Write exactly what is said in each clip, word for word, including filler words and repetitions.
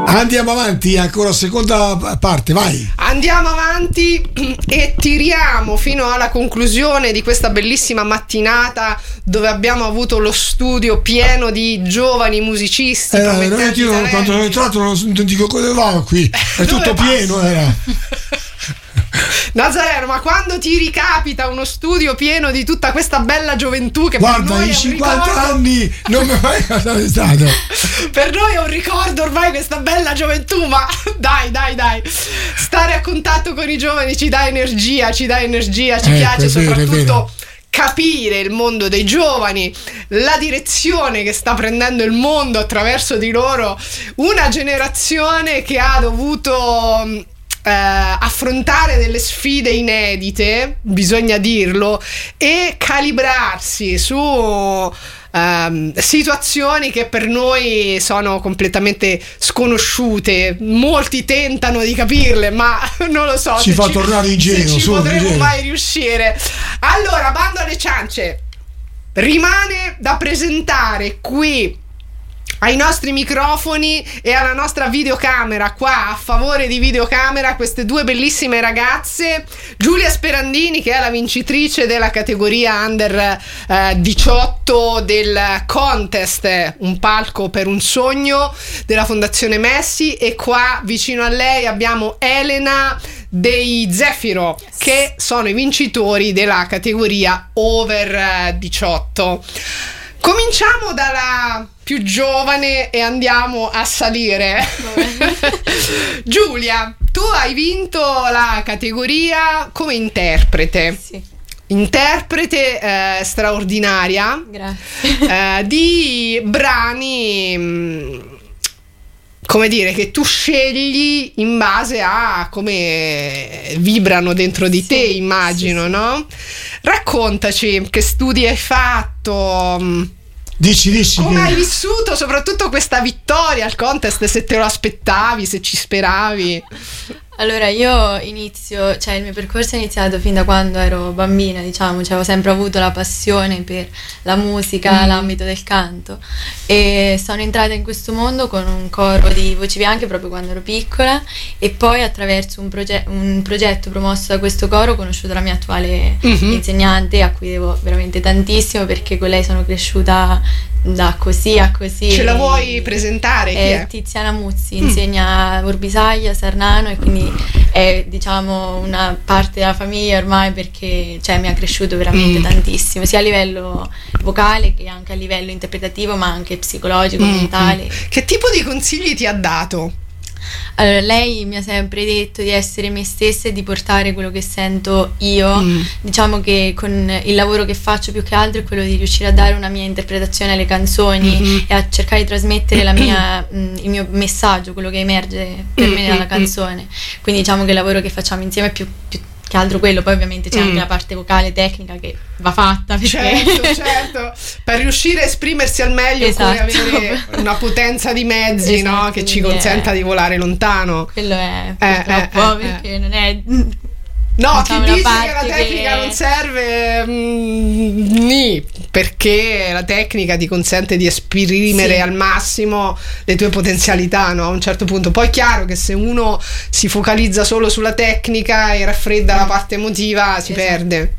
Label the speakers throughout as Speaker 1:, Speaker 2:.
Speaker 1: Andiamo avanti, ancora seconda parte, vai.
Speaker 2: Andiamo avanti e tiriamo fino alla conclusione di questa bellissima mattinata dove abbiamo avuto lo studio pieno di giovani musicisti.
Speaker 1: Eh, veramente io quando sono entrato non, non dico cosa va qui, è tutto pieno era.
Speaker 2: Nazareno, ma quando ti ricapita uno studio pieno di tutta questa bella gioventù che
Speaker 1: guarda,
Speaker 2: per noi
Speaker 1: i cinquanta
Speaker 2: ricordo...
Speaker 1: anni non mi mai stato.
Speaker 2: Per noi è un ricordo ormai questa bella gioventù, ma dai dai dai stare a contatto con i giovani ci dà energia, ci dà energia, ci
Speaker 1: ecco,
Speaker 2: piace
Speaker 1: è vero,
Speaker 2: soprattutto capire il mondo dei giovani, la direzione che sta prendendo il mondo attraverso di loro, una generazione che ha dovuto Eh, affrontare delle sfide inedite, bisogna dirlo, e calibrarsi su ehm, situazioni che per noi sono completamente sconosciute. Molti tentano di capirle, ma non lo so
Speaker 1: ci
Speaker 2: se
Speaker 1: fa
Speaker 2: ci,
Speaker 1: tornare ingenuo,
Speaker 2: se ci
Speaker 1: su,
Speaker 2: potremo
Speaker 1: ingenuo.
Speaker 2: mai riuscire. Allora, bando alle ciance, rimane da presentare qui ai nostri microfoni e alla nostra videocamera, qua a favore di videocamera, queste due bellissime ragazze, Giulia Sperandini, che è la vincitrice della categoria under eh, diciotto del contest Un palco per un sogno della Fondazione Messi, e qua vicino a lei abbiamo Elena dei Zefiro, che sono i vincitori della categoria over diciotto. Cominciamo dalla più giovane e andiamo a salire. Giulia, tu hai vinto la categoria come interprete.
Speaker 3: Sì.
Speaker 2: Interprete eh, straordinaria.
Speaker 3: Grazie.
Speaker 2: Eh, di brani, mh, come dire, che tu scegli in base a come vibrano dentro di
Speaker 3: sì,
Speaker 2: te, immagino,
Speaker 3: sì, sì.
Speaker 2: no? Raccontaci che studi hai fatto.
Speaker 1: Dici, dici.
Speaker 2: Come
Speaker 1: che...
Speaker 2: hai vissuto soprattutto questa vittoria al contest, se te lo aspettavi, se ci speravi?
Speaker 3: Allora, io inizio, cioè il mio percorso è iniziato fin da quando ero bambina, diciamo, cioè ho sempre avuto la passione per la musica, mm. l'ambito del canto, e sono entrata in questo mondo con un coro di voci bianche proprio quando ero piccola, e poi attraverso un, proge- un progetto promosso da questo coro ho conosciuto la mia attuale mm-hmm. insegnante, a cui devo veramente tantissimo, perché con lei sono cresciuta da così a così.
Speaker 2: Ce la vuoi presentare? Chi
Speaker 3: è
Speaker 2: è?
Speaker 3: Tiziana Muzzi, insegna mm. Orbisaglia, Sarnano, e quindi è, diciamo, una parte della famiglia ormai, perché cioè, mi ha cresciuto veramente mm. tantissimo, sia a livello vocale che anche a livello interpretativo, ma anche psicologico, mm. mentale.
Speaker 2: Che tipo di consigli ti ha dato?
Speaker 3: Allora, lei mi ha sempre detto di essere me stessa e di portare quello che sento io. Mm. Diciamo che con il lavoro che faccio più che altro è quello di riuscire a dare una mia interpretazione alle canzoni, mm-hmm. e a cercare di trasmettere la mia, mh, il mio messaggio, quello che emerge per mm-hmm. me nella canzone. Quindi diciamo che il lavoro che facciamo insieme è più, più che altro quello. Poi ovviamente c'è mm. anche la parte vocale tecnica che va fatta, perché...
Speaker 2: certo certo per riuscire a esprimersi al meglio,
Speaker 3: esatto.
Speaker 2: occorre avere una potenza di mezzi, esatto, no? Che ci consenta è... di volare lontano.
Speaker 3: Quello è
Speaker 2: eh,
Speaker 3: purtroppo
Speaker 2: eh, eh,
Speaker 3: perché non è
Speaker 2: no, chi dice che la
Speaker 3: che...
Speaker 2: tecnica non serve, mm, ni, perché la tecnica ti consente di esprimere sì. al massimo le tue potenzialità, no? A un certo punto. Poi è chiaro che se uno si focalizza solo sulla tecnica e raffredda la parte emotiva, si esatto. perde.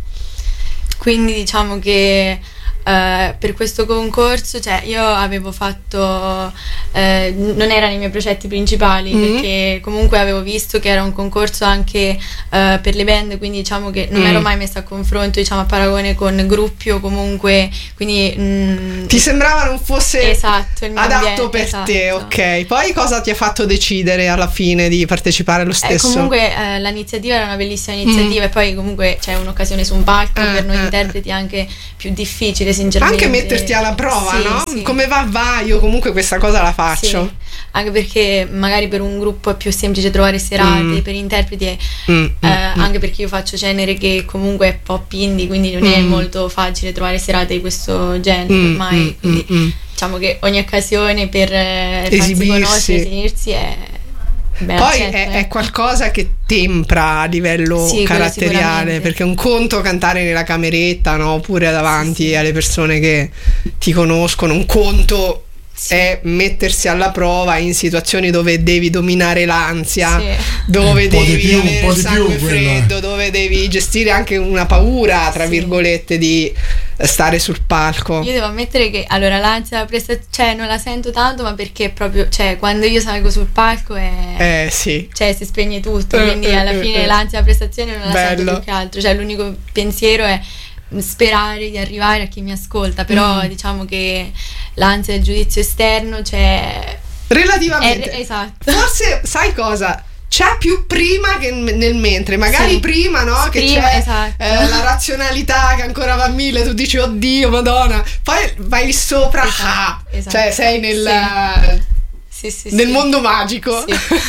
Speaker 3: Quindi diciamo che Uh, per questo concorso, cioè io avevo fatto uh, non era nei miei progetti principali, mm-hmm. perché comunque avevo visto che era un concorso anche uh, per le band, quindi diciamo che non mm. ero mai messa a confronto, diciamo, a paragone con gruppi o comunque, quindi mm,
Speaker 2: ti sembrava non fosse
Speaker 3: esatto, il mio
Speaker 2: adatto
Speaker 3: ambiente,
Speaker 2: per
Speaker 3: esatto.
Speaker 2: te, ok. Poi cosa ti ha fatto decidere alla fine di partecipare lo stesso?
Speaker 3: Eh, comunque eh, l'iniziativa era una bellissima iniziativa, mm. e poi comunque c'è un'occasione su un palco, eh, per noi eh. interpreti anche più difficile, sinceramente.
Speaker 2: Anche metterti alla prova,
Speaker 3: sì,
Speaker 2: no?
Speaker 3: Sì.
Speaker 2: Come va, va, io comunque questa cosa la faccio.
Speaker 3: Sì. Anche perché magari per un gruppo è più semplice trovare serate, mm. per interpreti è, mm, eh, mm, anche perché io faccio genere che comunque è pop indie, quindi non mm. è molto facile trovare serate di questo genere mm, ormai, mm, quindi mm, diciamo che ogni occasione per eh, farsi conoscere, esibirsi è... Beh,
Speaker 2: poi
Speaker 3: certo,
Speaker 2: è,
Speaker 3: eh.
Speaker 2: è qualcosa che tempra a livello
Speaker 3: sì,
Speaker 2: caratteriale, perché è un conto cantare nella cameretta, no? Oppure davanti sì, sì. alle persone che ti conoscono, un conto sì. è mettersi alla prova in situazioni dove devi dominare l'ansia, sì. dove devi
Speaker 1: più,
Speaker 2: avere il sangue freddo, dove devi gestire anche una paura, tra sì. virgolette, di stare sul palco.
Speaker 3: Io devo ammettere che allora l'ansia da prestazione, cioè non la sento tanto, ma perché proprio, cioè quando io salgo sul palco è,
Speaker 2: eh, sì.
Speaker 3: cioè si spegne tutto, quindi eh, alla fine eh, l'ansia da prestazione non la
Speaker 2: bello.
Speaker 3: sento più che altro, cioè l'unico pensiero è sperare di arrivare a chi mi ascolta, però mm. diciamo che l'ansia del giudizio esterno c'è
Speaker 2: relativamente,
Speaker 3: è, esatto.
Speaker 2: Forse sai cosa? C'è più prima che nel mentre, magari sì. prima, no? Che
Speaker 3: prima,
Speaker 2: c'è
Speaker 3: esatto.
Speaker 2: eh, la razionalità che ancora va a mille, tu dici oddio, madonna, poi vai sopra, esatto, ah, esatto. cioè sei nel,
Speaker 3: sì. Sì, sì,
Speaker 2: nel
Speaker 3: sì.
Speaker 2: mondo magico.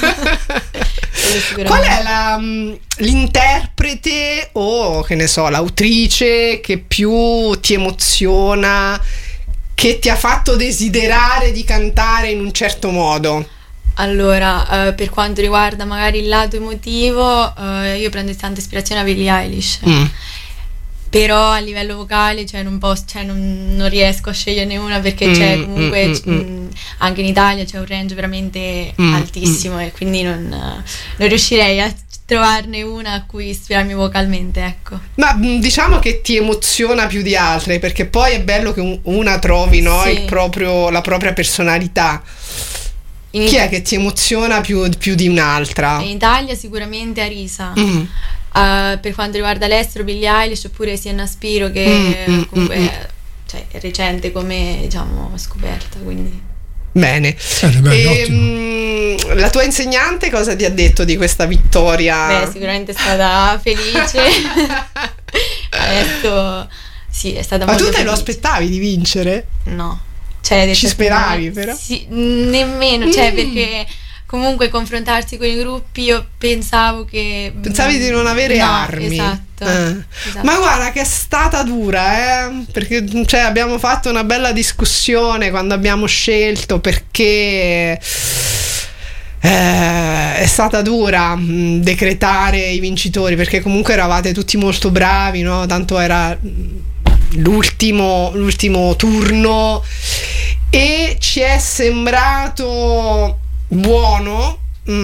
Speaker 3: Sì.
Speaker 2: Qual è la, l'interprete o che ne so, l'autrice che più ti emoziona, che ti ha fatto desiderare di cantare in un certo modo?
Speaker 3: Allora, eh, per quanto riguarda magari il lato emotivo, eh, io prendo tanta ispirazione a Billie Eilish, mm. però a livello vocale, cioè non posso, cioè non, non riesco a sceglierne una perché mm, c'è comunque mm, c- mm. anche in Italia c'è un range veramente mm, altissimo mm. e quindi non, non riuscirei a trovarne una a cui ispirarmi vocalmente, ecco.
Speaker 2: Ma diciamo che ti emoziona più di altre, perché poi è bello che una trovi, no,
Speaker 3: sì.
Speaker 2: il proprio, la propria personalità. In Chi It- è che ti emoziona più, più di un'altra?
Speaker 3: In Italia sicuramente Arisa.
Speaker 2: Mm.
Speaker 3: Uh, per quanto riguarda l'estero, Billie Eilish oppure Sienna Spiro, che mm, comunque mm, cioè, è recente come, diciamo, scoperta, quindi
Speaker 2: bene.
Speaker 1: Eh, beh,
Speaker 2: e, mh, la tua insegnante cosa ti ha detto di questa vittoria?
Speaker 3: Beh, sicuramente è stata felice. Ha detto sì, è stata
Speaker 2: Ma
Speaker 3: molto
Speaker 2: tu te
Speaker 3: felice.
Speaker 2: Lo aspettavi di vincere?
Speaker 3: No. Cioè,
Speaker 2: ci speravi
Speaker 3: no,
Speaker 2: però?
Speaker 3: Sì, nemmeno, mm. cioè perché comunque confrontarsi con i gruppi io pensavo che
Speaker 2: pensavi di non avere
Speaker 3: no,
Speaker 2: armi.
Speaker 3: Esatto,
Speaker 2: eh. esatto. Ma guarda che è stata dura, eh? Perché cioè, abbiamo fatto una bella discussione quando abbiamo scelto, perché eh, è stata dura mh, decretare i vincitori, perché comunque eravate tutti molto bravi, no? Tanto era l'ultimo, l'ultimo turno e ci è sembrato buono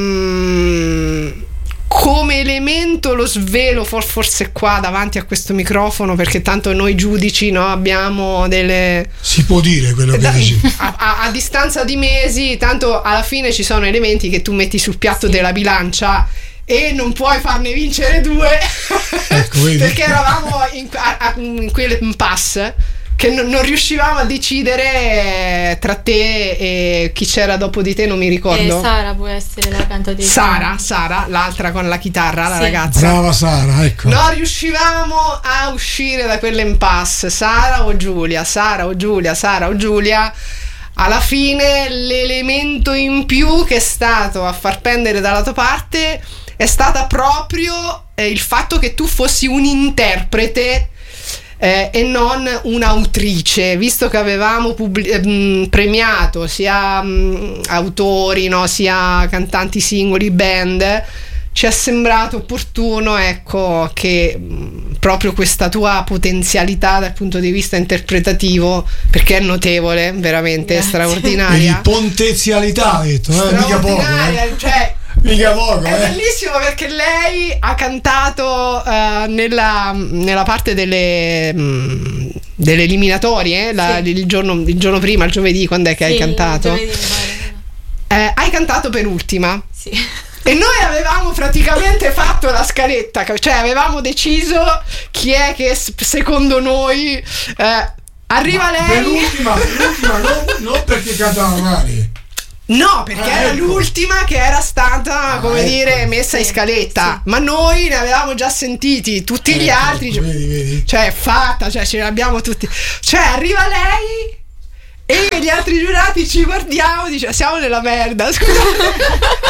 Speaker 2: mm, come elemento lo svelo, for, forse qua davanti a questo microfono, perché tanto noi giudici, no, abbiamo delle,
Speaker 1: si può dire quello che
Speaker 2: da,
Speaker 1: dici
Speaker 2: a, a, a distanza di mesi, tanto alla fine ci sono elementi che tu metti sul piatto sì. della bilancia e non puoi farne vincere due, ecco, perché eravamo in, a, a, in quell'impasse che non, non riuscivamo a decidere tra te e chi c'era dopo di te, non mi ricordo.
Speaker 3: E Sara può essere la cantatrice.
Speaker 2: Sara, Sara, l'altra con la chitarra, la
Speaker 3: sì.
Speaker 2: ragazza.
Speaker 1: Brava Sara, ecco.
Speaker 2: Non riuscivamo a uscire da quell'impasse, Sara o Giulia, Sara o Giulia, Sara o Giulia. Alla fine l'elemento in più che è stato a far pendere dalla tua parte è stata proprio eh, il fatto che tu fossi un interprete eh, e non un'autrice, visto che avevamo pubblic- mh, premiato sia mh, autori, no, sia cantanti singoli, band. Ci è sembrato opportuno, ecco, che mh, proprio questa tua potenzialità dal punto di vista interpretativo, perché è notevole, veramente Grazie. straordinaria.
Speaker 1: Di potenzialità, hai detto, eh? Mica poco, eh?
Speaker 2: Cioè,
Speaker 1: mica poco,
Speaker 2: è
Speaker 1: eh?
Speaker 2: bellissimo perché lei ha cantato uh, nella, nella parte delle, mh, delle eliminatorie, la, sì. il, giorno, il giorno prima, il giovedì, quando è che sì, hai cantato?
Speaker 3: Giovedì,
Speaker 2: eh, hai cantato penultima.
Speaker 3: Sì.
Speaker 2: E noi avevamo praticamente fatto la scaletta, cioè avevamo deciso chi è che secondo noi eh, arriva
Speaker 1: Ma
Speaker 2: lei.
Speaker 1: Penultima, penultima, non, non perché cantava male.
Speaker 2: No, perché ah, era
Speaker 1: ecco.
Speaker 2: l'ultima che era stata,
Speaker 1: ah,
Speaker 2: come
Speaker 1: ecco.
Speaker 2: dire, messa in scaletta. Sì. Ma noi ne avevamo già sentiti tutti ecco, gli altri.
Speaker 1: Ecco, vedi, vedi.
Speaker 2: Cioè, è fatta, cioè ce l'abbiamo tutti. Cioè, arriva lei e gli altri giurati ci guardiamo, dice siamo nella merda. Scusate.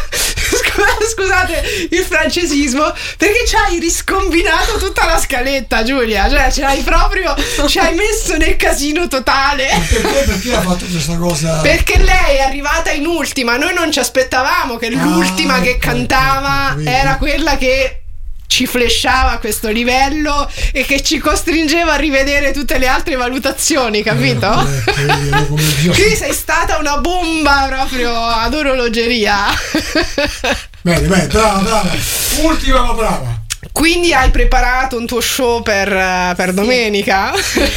Speaker 2: Scusate il francesismo, perché ci hai riscombinato tutta la scaletta, Giulia, cioè ce l'hai proprio, ci hai messo nel casino totale.
Speaker 1: Perché, perché ha fatto questa cosa?
Speaker 2: Perché lei è arrivata in ultima, noi non ci aspettavamo che l'ultima ah, che ecco, cantava ecco, ecco, era quella che ci flashava a questo livello e che ci costringeva a rivedere tutte le altre valutazioni, capito?
Speaker 1: Eh, eh,
Speaker 2: Quindi sei stata una bomba proprio ad orologeria.
Speaker 1: Bene, bene, brava, brava. Ultima ma brava.
Speaker 2: Quindi hai preparato un tuo show per, per
Speaker 3: Sì.
Speaker 2: domenica?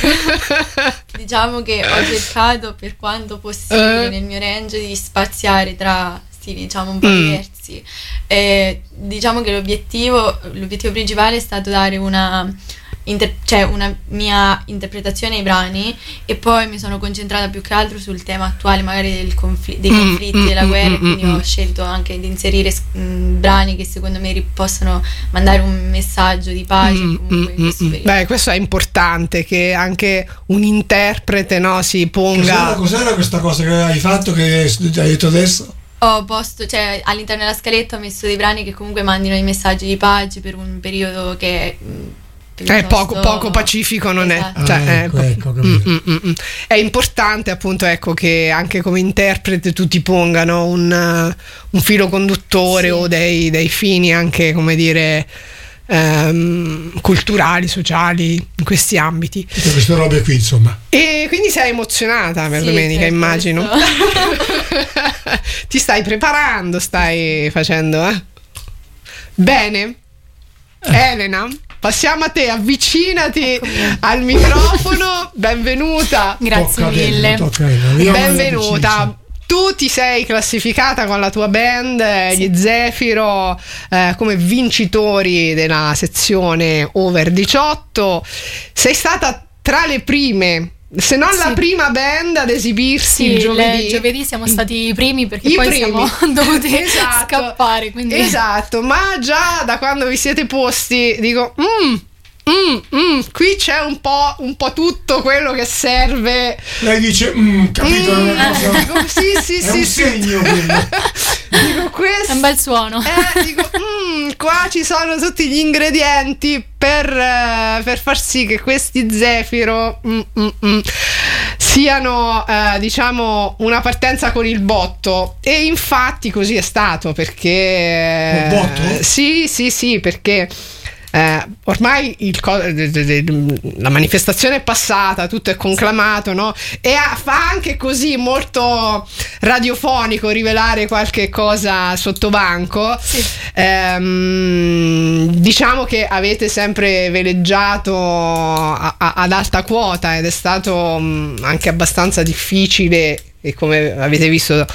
Speaker 3: Diciamo che ho cercato per quanto possibile
Speaker 2: Eh.
Speaker 3: nel mio range di spaziare tra stili, diciamo, un po'
Speaker 2: Mm.
Speaker 3: diversi. E diciamo che l'obiettivo, l'obiettivo principale è stato dare una, inter- cioè una mia interpretazione ai brani, e poi mi sono concentrata più che altro sul tema attuale, magari del confl- dei
Speaker 2: Mm,
Speaker 3: conflitti,
Speaker 2: mm,
Speaker 3: della
Speaker 2: mm,
Speaker 3: guerra,
Speaker 2: mm,
Speaker 3: e quindi
Speaker 2: mm,
Speaker 3: ho
Speaker 2: mm.
Speaker 3: scelto anche di inserire mh, brani che secondo me ri- possono mandare un messaggio di pace,
Speaker 2: Mm,
Speaker 3: comunque
Speaker 2: mm,
Speaker 3: in questo
Speaker 2: mm, mm.
Speaker 3: periodo.
Speaker 2: Beh, questo è importante, che anche un interprete, no, si
Speaker 1: Cos'era,
Speaker 2: ponga.
Speaker 1: cos'era questa cosa che hai fatto che hai detto adesso?
Speaker 3: Ho posto, cioè all'interno della scaletta ho messo dei brani che comunque mandino i messaggi di pace per un periodo che mh,
Speaker 2: È poco,
Speaker 3: piuttosto-
Speaker 2: poco pacifico, non
Speaker 3: Esatto.
Speaker 2: è? Cioè,
Speaker 1: Ah, ecco,
Speaker 2: eh,
Speaker 1: ecco,
Speaker 2: mm,
Speaker 1: capito.
Speaker 2: mm, mm, mm. È importante, appunto, ecco, che anche come interprete tu ti pongano un, uh, un filo conduttore,
Speaker 3: Sì.
Speaker 2: o dei, dei fini anche, come dire, ehm, culturali, sociali, in questi ambiti.
Speaker 1: Tutte queste robe qui, insomma.
Speaker 2: E quindi sei emozionata per
Speaker 3: Sì,
Speaker 2: domenica,
Speaker 3: certo,
Speaker 2: immagino.
Speaker 3: questo-
Speaker 2: Ti stai preparando, stai facendo, eh? Bene. Elena, passiamo a te, avvicinati al microfono. Benvenuta.
Speaker 4: Grazie
Speaker 1: Tocca a te,
Speaker 4: mille.
Speaker 1: tocca a te. Vediamo
Speaker 2: Benvenuta. Tu ti sei classificata con la tua band, eh, gli Zefiro, eh, come vincitori della sezione Over diciotto. Sei stata tra le prime, se non la
Speaker 4: Sì.
Speaker 2: prima band ad esibirsi
Speaker 4: Sì,
Speaker 2: il
Speaker 4: il
Speaker 2: giovedì.
Speaker 4: giovedì siamo stati i primi perché
Speaker 2: I
Speaker 4: poi
Speaker 2: primi.
Speaker 4: siamo dovuti
Speaker 2: Esatto.
Speaker 4: scappare. Quindi
Speaker 2: Esatto, ma già da quando vi siete posti dico, mm, mm, mm, qui c'è un po', un po' tutto quello che serve.
Speaker 1: Lei dice, mm, capito?
Speaker 2: Mm,
Speaker 1: è una cosa-
Speaker 2: dico, sì, sì,
Speaker 1: è
Speaker 2: sì,
Speaker 1: un
Speaker 2: sì.
Speaker 1: segno quello.
Speaker 2: Dico, questo,
Speaker 4: è un bel suono.
Speaker 2: eh, dico, mm, qua ci sono tutti gli ingredienti per, eh, per far sì che questi Zefiro mm, mm, mm, siano, eh, diciamo, una partenza con il botto. E infatti così è stato, perché
Speaker 1: Col botto?
Speaker 2: sì, sì, sì, perché eh, ormai il co- de- de- de- la manifestazione è passata, tutto è conclamato, no? E ha- fa anche così molto radiofonico rivelare qualche cosa sotto banco.
Speaker 4: Sì.
Speaker 2: Ehm, diciamo che avete sempre veleggiato a- a- ad alta quota, ed è stato mh, anche abbastanza difficile, e come avete visto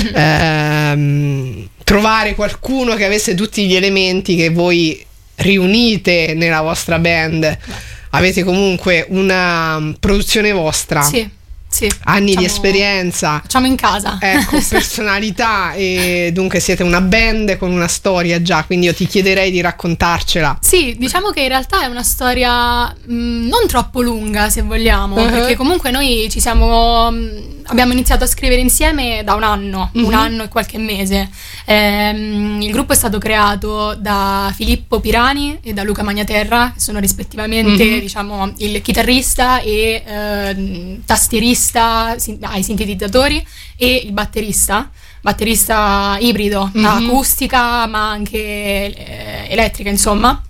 Speaker 2: ehm, trovare qualcuno che avesse tutti gli elementi che voi riunite nella vostra band. Avete comunque una produzione vostra,
Speaker 4: Sì, sì.
Speaker 2: anni di
Speaker 4: Facciamo-
Speaker 2: esperienza,
Speaker 4: Facciamo in casa.
Speaker 2: ecco, personalità, e dunque siete una band con una storia già, quindi io ti chiederei di raccontarcela.
Speaker 4: Sì, diciamo che in realtà è una storia mh, non troppo lunga, se vogliamo,
Speaker 2: Uh-huh.
Speaker 4: perché comunque noi ci siamo mh, abbiamo iniziato a scrivere insieme da un anno,
Speaker 2: Mhm.
Speaker 4: un anno e qualche mese. Ehm, il gruppo è stato creato da Filippo Pirani e da Luca Magnaterra, che sono rispettivamente,
Speaker 2: Mhm.
Speaker 4: diciamo, il chitarrista e ehm, tastierista sin- ai sintetizzatori, e il batterista. Batterista ibrido,
Speaker 2: Mhm.
Speaker 4: acustica ma anche eh, elettrica, insomma,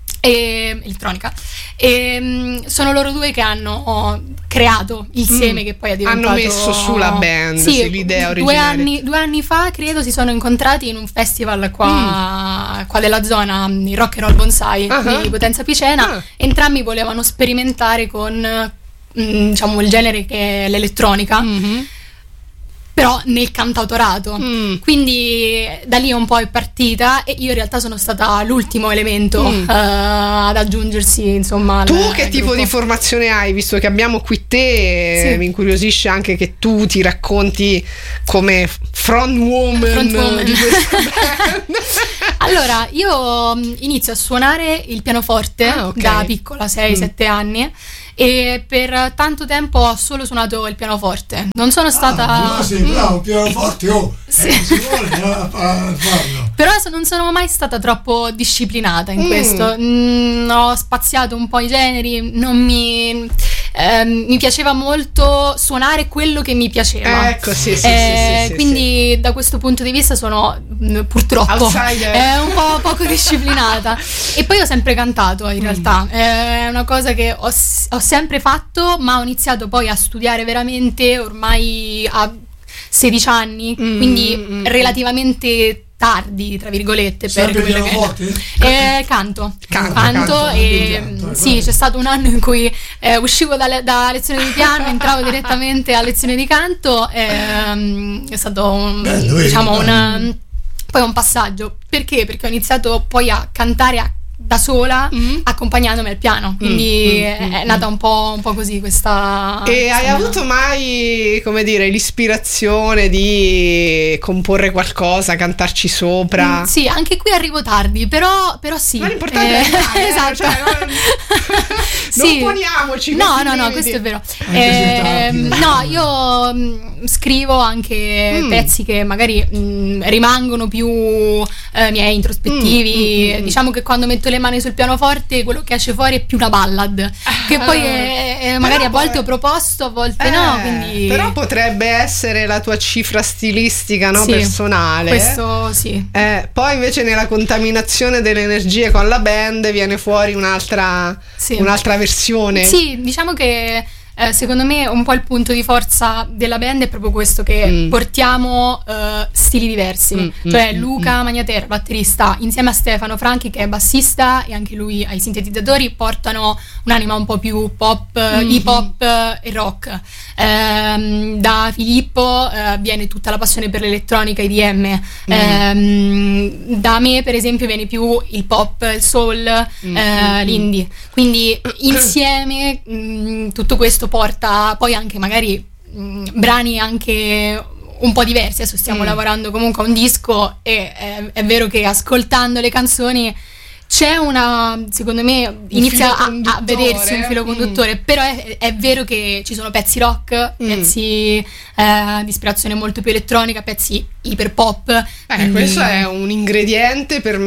Speaker 4: e elettronica. E mh, sono loro due che hanno creato il seme
Speaker 2: Mm.
Speaker 4: che poi è diventato.
Speaker 2: Hanno messo su la band, sì, l'idea
Speaker 4: due
Speaker 2: originaria.
Speaker 4: anni, due anni fa credo si sono incontrati in un festival qua, qua della zona, il Rock and Roll Bonsai
Speaker 2: Mm. Ah.
Speaker 4: di Potenza Picena.
Speaker 2: Ah.
Speaker 4: Entrambi volevano sperimentare con mh, diciamo il genere che è l'elettronica,
Speaker 2: Mhm.
Speaker 4: però nel cantautorato.
Speaker 2: Mm.
Speaker 4: Quindi da lì un po' è partita, e io in realtà sono stata l'ultimo elemento
Speaker 2: Mm.
Speaker 4: eh, ad aggiungersi, insomma.
Speaker 2: Tu
Speaker 4: al-
Speaker 2: che
Speaker 4: al
Speaker 2: tipo
Speaker 4: gruppo.
Speaker 2: di formazione hai? Visto che abbiamo qui te,
Speaker 4: Sì.
Speaker 2: eh, mi incuriosisce anche che tu ti racconti come frontwoman,
Speaker 4: Frontwoman.
Speaker 2: di questa band.
Speaker 4: Allora, io mh, inizio a suonare il pianoforte
Speaker 2: Ah, ok.
Speaker 4: da piccola, sei sette anni, e per tanto tempo ho solo suonato il pianoforte. Non sono stata...
Speaker 1: Ah, ma sei bravo, pianoforte, oh,
Speaker 4: Sì.
Speaker 1: eh, si vuole a, a farlo.
Speaker 4: Però so- non sono mai stata troppo disciplinata in
Speaker 2: Mm.
Speaker 4: questo. Mm, ho spaziato un po' i generi, non mi... ehm, mi piaceva molto suonare quello che mi piaceva.
Speaker 2: Ecco, sì, sì,
Speaker 4: Eh,
Speaker 2: sì, sì, sì,
Speaker 4: quindi quindi da questo punto di vista sono mh, purtroppo
Speaker 2: outsider.
Speaker 4: È un po' poco disciplinata. E poi ho sempre cantato in realtà, mm. è una cosa che ho, ho sempre fatto, ma ho iniziato poi a studiare veramente ormai a sedici anni, mm, quindi mm, relativamente tardi, tra virgolette, per
Speaker 1: sempre
Speaker 4: quello che
Speaker 1: pianoforte?
Speaker 4: eh, canto,
Speaker 2: Canto,
Speaker 4: canto,
Speaker 2: canto,
Speaker 4: e
Speaker 1: canto,
Speaker 4: sì, c'è stato un anno in cui eh, uscivo da, le- da lezione di piano, entravo direttamente a lezione di canto, e, è stato un,
Speaker 1: Bello, vedi,
Speaker 4: diciamo
Speaker 1: bello.
Speaker 4: una, poi un passaggio. Perché? Perché ho iniziato poi a cantare a da sola,
Speaker 2: Mm.
Speaker 4: accompagnandomi al piano, quindi
Speaker 2: Mm,
Speaker 4: è,
Speaker 2: mm,
Speaker 4: è nata un po', un po' così questa.
Speaker 2: E hai
Speaker 4: insomma,
Speaker 2: avuto mai, come dire, l'ispirazione di comporre qualcosa, cantarci sopra?
Speaker 4: Mm, sì, anche qui arrivo tardi, però, però sì.
Speaker 2: Ma l'importante è
Speaker 4: Eh,
Speaker 2: arrivare, eh,
Speaker 4: esatto.
Speaker 2: cioè, non-
Speaker 4: Sì.
Speaker 2: non poniamoci
Speaker 4: No,
Speaker 2: questi
Speaker 4: no, no,
Speaker 2: limiti.
Speaker 4: questo è vero.
Speaker 1: Anche se
Speaker 4: Ehm,
Speaker 1: tardi.
Speaker 4: no, io mh, scrivo anche
Speaker 2: Mm.
Speaker 4: pezzi che magari mh, rimangono più eh, miei introspettivi.
Speaker 2: Mm, mm, mm,
Speaker 4: Diciamo che quando metto le mani sul pianoforte quello che esce fuori è più una ballad, che poi è- è- magari
Speaker 2: Però
Speaker 4: a volte
Speaker 2: poi-
Speaker 4: ho proposto, a volte
Speaker 2: Eh,
Speaker 4: no. Quindi
Speaker 2: Però potrebbe essere la tua cifra stilistica, no?
Speaker 4: Sì,
Speaker 2: Personale.
Speaker 4: questo sì.
Speaker 2: Eh, poi invece nella contaminazione delle energie con la band viene fuori un'altra,
Speaker 4: Sì.
Speaker 2: un'altra versione.
Speaker 4: Sì, diciamo che eh, secondo me un po' il punto di forza della band è proprio questo, che
Speaker 2: Mm.
Speaker 4: portiamo eh, stili diversi.
Speaker 2: Mm,
Speaker 4: Cioè
Speaker 2: mm,
Speaker 4: Luca Magnater, batterista, insieme a Stefano Franchi che è bassista e anche lui ai sintetizzatori, portano un'anima un po' più pop,
Speaker 2: Mm.
Speaker 4: hip hop eh, e rock. Ehm, da Filippo eh, viene tutta la passione per l'elettronica, I D M.
Speaker 2: Mm.
Speaker 4: Ehm, da me per esempio viene più il pop, il soul,
Speaker 2: Mm,
Speaker 4: eh,
Speaker 2: mm,
Speaker 4: l'indie. Quindi insieme mh, tutto questo porta poi anche magari mh, brani anche un po' diversi. Adesso stiamo
Speaker 2: Mm.
Speaker 4: lavorando comunque a un disco e è, è vero che ascoltando le canzoni c'è una, secondo me inizia
Speaker 2: filo
Speaker 4: a, a
Speaker 2: conduttore.
Speaker 4: vedersi un filo
Speaker 2: Mm.
Speaker 4: conduttore, però è, è vero che ci sono pezzi rock,
Speaker 2: Mm.
Speaker 4: pezzi eh, di ispirazione molto più elettronica, pezzi iper pop.
Speaker 2: Eh,
Speaker 4: quindi-
Speaker 2: questo è un ingrediente per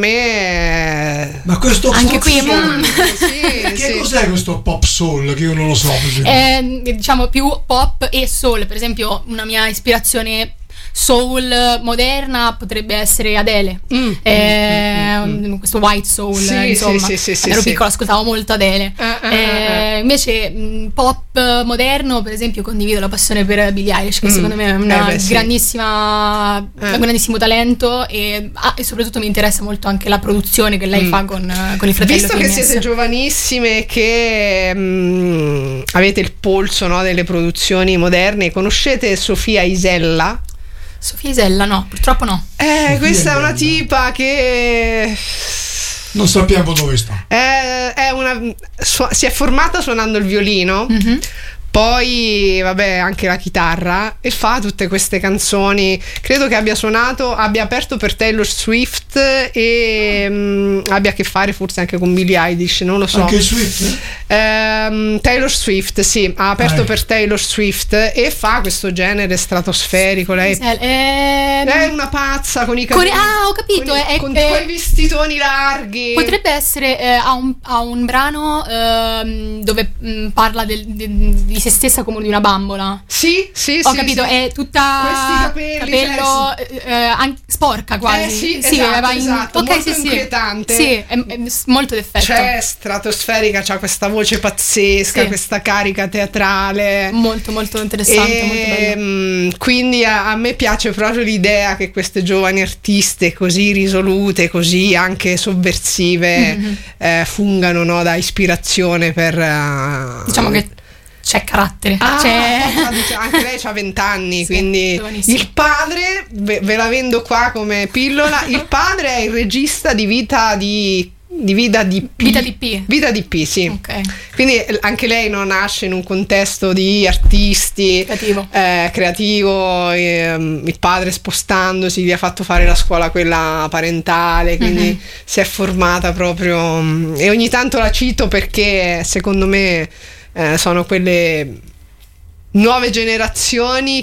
Speaker 2: me.
Speaker 1: Ma questo
Speaker 4: Anche
Speaker 1: pop
Speaker 4: qui,
Speaker 1: soul,
Speaker 4: mm.
Speaker 2: Sì,
Speaker 1: che
Speaker 2: sì.
Speaker 1: cos'è questo pop soul che io non lo so? per esempio?
Speaker 4: Eh, diciamo più pop e soul. Per esempio, una mia ispirazione soul moderna potrebbe essere Adele.
Speaker 2: Mm,
Speaker 4: Eh,
Speaker 2: mm, mm, mm.
Speaker 4: questo white soul,
Speaker 2: Sì,
Speaker 4: insomma.
Speaker 2: sì, sì, sì, sì,
Speaker 4: Ero
Speaker 2: sì.
Speaker 4: piccola, ascoltavo molto Adele.
Speaker 2: Eh, eh,
Speaker 4: Eh,
Speaker 2: eh.
Speaker 4: invece mh, pop moderno, per esempio, condivido la passione per Billie Eilish, che
Speaker 2: Mm.
Speaker 4: secondo me è una
Speaker 2: Eh, beh, sì.
Speaker 4: grandissima,
Speaker 2: Eh.
Speaker 4: un grandissimo talento, e, ah, e soprattutto mi interessa molto anche la produzione che lei
Speaker 2: Mm.
Speaker 4: fa con, eh, con il fratello
Speaker 2: Visto che
Speaker 4: Finneas.
Speaker 2: siete giovanissime e che mm, avete il polso, no, delle produzioni moderne, conoscete Sofia Isella?
Speaker 4: Sofia Isella, no, purtroppo no.
Speaker 2: Eh,
Speaker 1: Sofia
Speaker 2: questa è una
Speaker 1: Isella.
Speaker 2: tipa che
Speaker 1: Non sappiamo dove sta.
Speaker 2: è, è una, su- si è formata suonando il violino.
Speaker 4: Mhm.
Speaker 2: Poi, vabbè, anche la chitarra, e fa tutte queste canzoni. Credo che abbia suonato, abbia aperto per Taylor Swift e mm, abbia a che fare forse anche con Billie Eilish, non lo so.
Speaker 1: Anche il Swift?
Speaker 2: Ehm, Taylor Swift, sì, ha aperto
Speaker 1: Ah,
Speaker 2: per Taylor Swift e fa questo genere stratosferico. Lei,
Speaker 4: Isella, ehm,
Speaker 2: lei è una pazza con i
Speaker 4: Con-
Speaker 2: capelli.
Speaker 4: ah, ho capito,
Speaker 2: Con, i-
Speaker 4: è-
Speaker 2: con
Speaker 4: è-
Speaker 2: quei vestitoni larghi.
Speaker 4: Potrebbe essere eh, ha, un, ha un brano ehm, dove mh, parla del- de- di se stessa come di una bambola.
Speaker 2: Sì, sì,
Speaker 4: Ho
Speaker 2: sì,
Speaker 4: capito,
Speaker 2: sì.
Speaker 4: è tutta
Speaker 2: Questi capelli,
Speaker 4: capello eh, eh, an- sporca quasi.
Speaker 2: Eh, sì, esatto,
Speaker 4: va in-
Speaker 2: esatto,
Speaker 4: ok,
Speaker 2: molto
Speaker 4: sì, sì.
Speaker 2: inquietante.
Speaker 4: Sì, è, è molto d'effetto.
Speaker 2: C'è stratosferica, c'ha questa voce pazzesca,
Speaker 4: Sì.
Speaker 2: questa carica teatrale.
Speaker 4: Molto, molto interessante, molto bello.
Speaker 2: E, mm, quindi a, a me piace proprio l'idea che queste giovani artiste così risolute, così anche sovversive,
Speaker 4: Mhm.
Speaker 2: eh, fungano, no, da ispirazione per eh,
Speaker 4: Diciamo che c'è carattere.
Speaker 2: Ah,
Speaker 4: c'è...
Speaker 2: anche lei ha vent'anni,
Speaker 4: Sì,
Speaker 2: quindi
Speaker 4: giovanissima.
Speaker 2: il padre, ve, ve la vendo qua come pillola, il padre è il regista di Vita di, di Vita di P.
Speaker 4: Vita di P.
Speaker 2: Vita di P, sì.
Speaker 4: Ok,
Speaker 2: Quindi eh, anche lei non nasce in un contesto di artisti,
Speaker 4: creativo.
Speaker 2: eh, creativo, ehm, il padre spostandosi gli ha fatto fare la scuola quella parentale, quindi
Speaker 4: Mhm.
Speaker 2: si è formata proprio, mm, e ogni tanto la cito perché secondo me eh, sono quelle nuove generazioni